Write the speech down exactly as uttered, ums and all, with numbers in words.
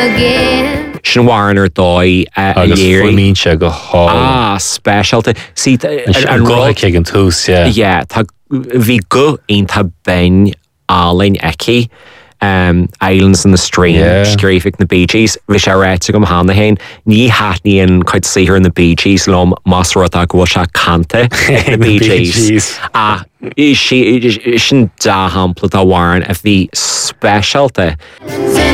Sin Warner dói a léir mín se go há ah specialta sí an go ag an tús yeah tá bhí go onanta ben álainn eici um, Islands in the Stream Yeah. scrífic na Bee Gees bhí sé réite gom hána hain ní háithníon chuid sihir na Bee Gees lom más rud a go se canta na Bee Gees a sin dá hampla a bhhain a bhí specialta